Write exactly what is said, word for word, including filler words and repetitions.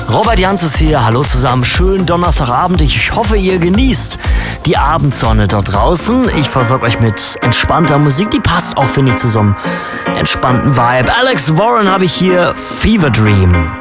Robert Janzus hier, hallo zusammen, schönen Donnerstagabend. Ich hoffe, ihr genießt die Abendsonne dort draußen. Ich versorge euch mit entspannter Musik, die passt auch, finde ich, zu so einem entspannten Vibe. Alex Warren habe ich hier, Fever Dream.